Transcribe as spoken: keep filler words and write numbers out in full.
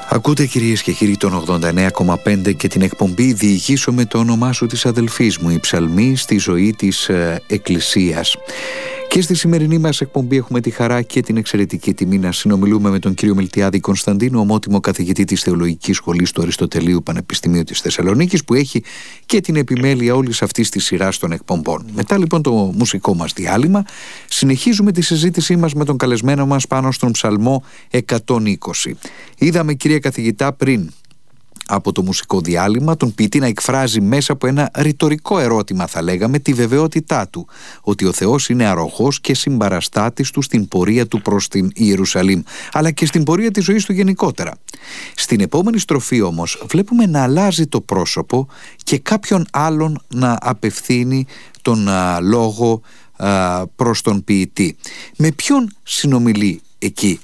Ακούτε κυρίες και κύριοι τον ογδόντα εννέα κόμμα πέντε και την εκπομπή «Διηγήσω με το όνομά σου» της αδελφής μου, η ψαλμή στη ζωή της ε, Εκκλησίας. Και στη σημερινή μας εκπομπή έχουμε τη χαρά και την εξαιρετική τιμή να συνομιλούμε με τον κύριο Μιλτιάδη Κωνσταντίνο, ομότιμο καθηγητή της Θεολογικής Σχολής του Αριστοτελείου Πανεπιστημίου της Θεσσαλονίκης, που έχει και την επιμέλεια όλης αυτής της σειράς των εκπομπών. Μετά λοιπόν το μουσικό μας διάλειμμα, συνεχίζουμε τη συζήτησή μας με τον καλεσμένο μας πάνω στον Ψαλμό εκατόν είκοσι. Είδαμε, κύριε καθηγητά, πριν από το μουσικό διάλειμμα τον ποιητή να εκφράζει μέσα από ένα ρητορικό ερώτημα, θα λέγαμε, τη βεβαιότητά του ότι ο Θεός είναι αρρωγός και συμπαραστάτης του στην πορεία του προς την Ιερουσαλήμ, αλλά και στην πορεία της ζωής του γενικότερα. Στην επόμενη στροφή όμως βλέπουμε να αλλάζει το πρόσωπο και κάποιον άλλον να απευθύνει τον α, λόγο α, προς τον ποιητή. Με ποιον συνομιλεί εκεί